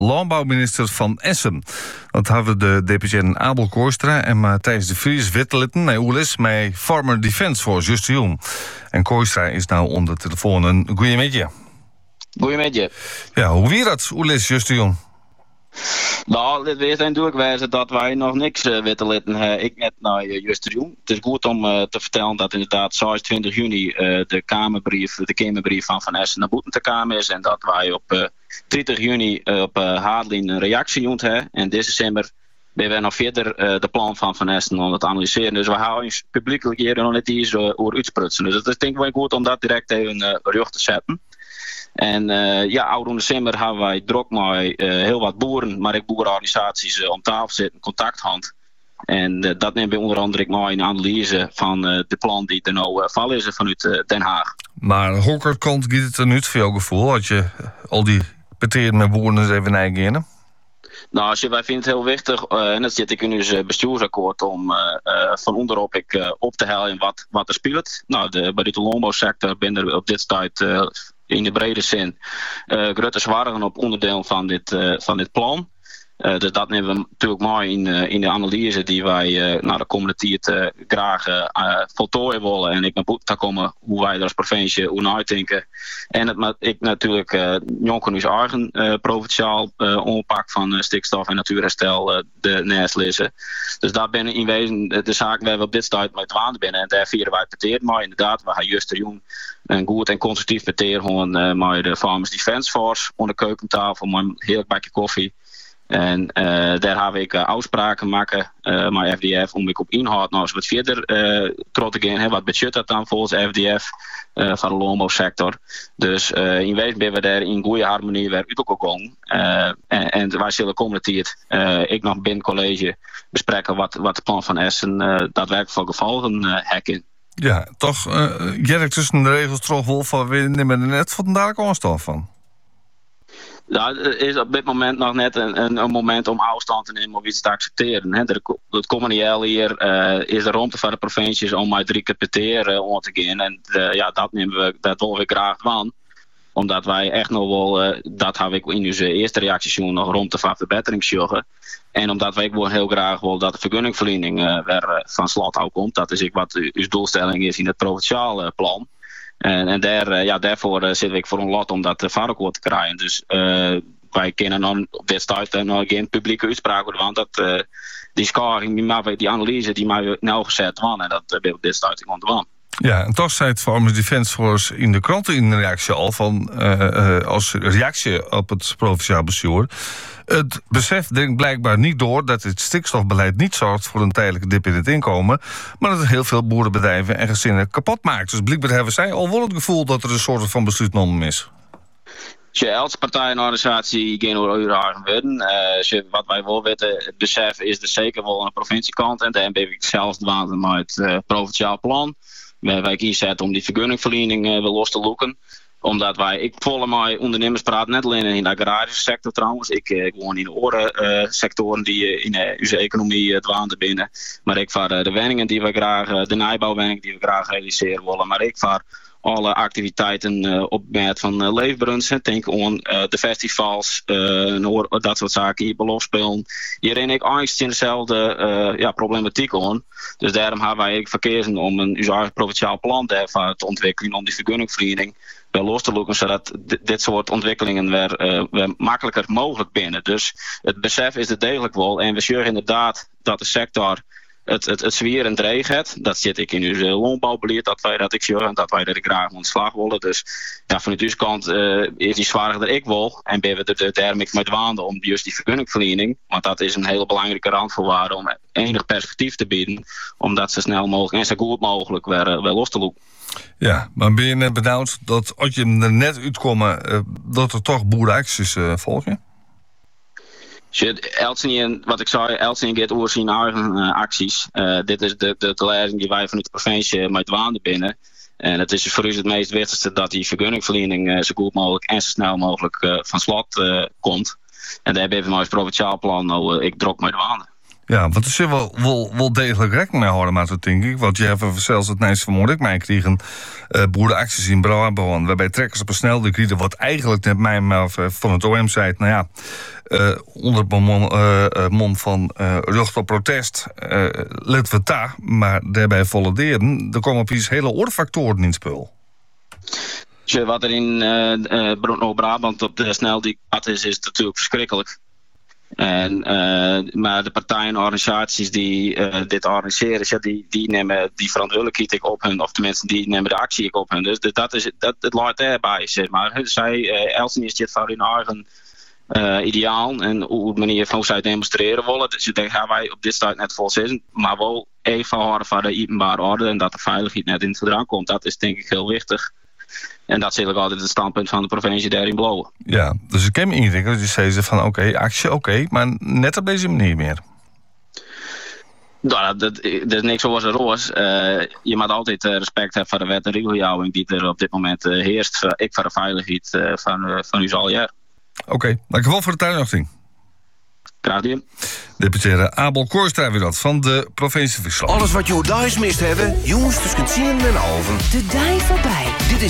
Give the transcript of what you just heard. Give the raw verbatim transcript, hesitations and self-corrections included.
landbouwminister van Essen. Dat hebben de D P Z Abel Kooistra en Matthijs de Vries Wittelitten en Oelis met Farmer Defence voor Juste Jong. En Kooistra is nou onder de telefoon. Een goeiemiddag. Goeiemiddag. Ja, hoe weer dat, Oelis, Juste Jong? Nou, het is natuurlijk wijze dat wij nog niks uh, weten laten. Uh, ik net naar uh, Juste Jong. Het is goed om uh, te vertellen dat inderdaad zesentwintig juni uh, de Kamerbrief, de Kamerbrief van Van Essen naar boeten te komen is. En dat wij op uh, dertig juni uh, op uh, Haarlem een reactie doen hebben. En dit december ben we nog verder uh, de plan van Van Essen om het te analyseren. Dus we houden ons publiekelijk hier nog niet eens uh, over uitsprutsen. Dus het is denk ik goed om dat direct even uh, rug te zetten. En uh, ja, oud in december hebben wij druk met uh, heel wat boeren, maar ook boerenorganisaties uh, om tafel zitten, contacthand. En uh, dat nemen we onder andere maar in de analyse van uh, de plan die er nou uh, val is vanuit uh, Den Haag. Maar hoe kant gaat het er nu voor jouw gevoel, als je al die peteren met boeren eens even nijgen? Nou, als je, wij vinden het heel wichtig, uh, en dat zit ik in ons bestuursakkoord, om uh, uh, van onderop ik, uh, op te halen wat, wat er speelt. Nou, de, bij de landbouwsector ben er op dit tijd uh, in de brede zin uh, grote zwaarden op onderdeel van dit, uh, van dit plan. Uh, dus dat nemen we natuurlijk mooi in, uh, in de analyse die wij uh, naar de komende tijd uh, graag uh, voltooien willen. En ik naar boeten komen hoe wij er als provincie hoe nadenken. En het, maar ik natuurlijk uh, jonken ons eigen uh, provinciaal uh, onpak van uh, stikstof en natuurherstel uh, de nest lezen. Dus daar ben in wezen de zaak waar we op dit tijd met dwaan binnen. En daar vieren wij peteer. Maar inderdaad, we gaan Juste Jong een goed en constructief peteer gewoon uh, met de Farmers Defence Force onder de keukentafel met een heerlijk bakje koffie. En uh, daar heb ik uh, afspraken maken uh, met F D F om ik op inhoud nog eens wat verder uh, terug te gaan. Hè, wat budget dat dan volgens F D F uh, van de landbouwsector. Dus uh, in wezen ben we daar in goede harmonie weer uit elkaar gegaan. Uh, en, en wij zullen komende tijd uh, ik nog binnen college bespreken wat, wat het plan van Essen uh, daadwerkelijk voor gevolgen uh, hekken. Ja, toch uh, jij tussen de regels terug wel van we nemen er net vandaag aanstof van. Nou, het is op dit moment nog net een, een, een moment om afstand te nemen of iets te accepteren. Hè. Het komende jaar hier uh, is de ruimte van de provincies om maar drie keer per keer uh, om te gaan. En uh, ja, dat nemen we, dat willen we graag van. Omdat wij echt nog wel, uh, dat heb ik in onze eerste reactie nog ruimte van verbetering zorgen. En omdat wij gewoon heel graag willen dat de vergunningverlening uh, weer uh, van slot ook komt. Dat is ook wat uw doelstelling is in het provinciaal uh, plan. En, en daar, ja, daarvoor uh, zit ik voor een lot om dat uh, vaardigheid te krijgen. Dus uh, wij kunnen dan op dit tijd uh, nog geen publieke uitspraak worden. Want dat, uh, die scoring, die, die analyse, die mij nou gezet worden. En dat uh, ben op dit tijd gewoon te doen. Ja, en toch zei het Farmers Defence Force in de kranten in de reactie al van uh, uh, als reactie op het provinciaal bestuur. Het besef dringt blijkbaar niet door dat het stikstofbeleid niet zorgt voor een tijdelijke dip in het inkomen, maar dat het heel veel boerenbedrijven en gezinnen kapot maakt. Dus blijkbaar hebben zij al wel het gevoel dat er een soort van besluit genomen is. Je als partij en organisatie geen oorzaken worden. Uh, wat wij wel weten, het besef is er zeker wel aan de provinciekant. En daar ben ik zelfs dwaan met het uh, provinciaal plan. Waar wij kiezen om die vergunningverlening uh, wel los te loeken. Omdat wij, ik volle mij ondernemers praten net alleen in de agrarische sector trouwens. Ik, ik woon in de andere uh, sectoren die uh, in uh, onze economie uh, dwaan binnen. Maar ik vaar uh, de wenningen die we graag, uh, de nijbouwwenningen die we graag realiseren willen. Maar ik vaar alle activiteiten uh, op met van uh, leefbrunsen. Denk aan uh, de festivals, uh, dat soort zaken, hier belofspelen. Hierin ik eigenlijk in dezelfde uh, ja, problematiek aan. Dus daarom hebben wij verkeerd om een eigen provinciaal plan te ontwikkelen om die vergunningverlening wel los te lopen, zodat d- dit soort ontwikkelingen weer, uh, weer makkelijker mogelijk binnen. Dus het besef is er degelijk wel. En we zien inderdaad dat de sector het, het, het zwier en dreig heeft. Dat zit ik in uw landbouwbeleid, dat wij dat ik zie en dat wij er graag ontslag willen. Dus ja, vanuit uw kant uh, is die zwaarder dan ik wil. En ben we er daarmee met waanden om juist die vergunningverlening, want dat is een hele belangrijke randvoorwaarde om enig perspectief te bieden, om dat zo snel mogelijk en zo goed mogelijk weer, uh, weer los te lopen. Ja, maar ben je net benauwd dat als je er net uitkomt, uh, dat er toch boerenacties uh, volgen? Elsen, wat ik zei, Elsen gaat over zijn eigen uh, acties. Uh, dit is de, de, de leiding die wij vanuit de provincie met waanden binnen. En het is voor ons het meest wichtigste dat die vergunningverlening uh, zo goed mogelijk en zo snel mogelijk uh, van slot uh, komt. En daar hebben we maar als provinciaal plan nou, uh, ik druk met waanden. Ja, want er zit wel, wel, wel degelijk rekening mee houden, maar dat denk ik. Want je hebt zelfs het Nijs vanmorgen mij kregen uh, boerenacties in Brabant, waarbij trekkers op een snelweg rieden, wat eigenlijk net mij maar van het O M zei, nou ja, uh, onder het mom, uh, mom van uh, rucht op protest, uh, let we daar, maar daarbij vollenderen, er komen opeens hele oorfactoren in het spul. Wat er in uh, uh, Brabant op de snelweg is, is natuurlijk verschrikkelijk. En, uh, maar de partijen en organisaties die uh, dit organiseren, ja, die, die nemen die verantwoordelijkheid op hun, of tenminste die nemen de actie op hun. Dus dat is dat het laat daarbij, zeg maar. Zij, uh, Elsen is dit van hun eigen uh, ideaal en hoe manier van hoe zij demonstreren willen. Dus daar gaan wij op dit start net vol zitten, maar wel even houden van de openbare orde en dat de veiligheid net in het gedrang komt. Dat is denk ik heel wichtig. En dat is eigenlijk altijd het standpunt van de provincie daarin Blauwe. Ja, dus ik heb me ingericht dat je zei van oké, okay, actie oké, okay, maar net op deze manier meer. Nou, dat, dat is niks zoals een roos. Uh, je moet altijd uh, respect hebben voor de wet en regelgeving die er op dit moment uh, heerst. Uh, ik voor de veiligheid uh, van, uh, van u al jaar. Oké, okay, dankjewel voor de tuinachting. Graag gedaan. Deputaire Abel Kooistra weer dat van de provincie Friesland. Alles wat je thuis mist hebben, jongens tussen tien en halven. De dij voorbij. Dit is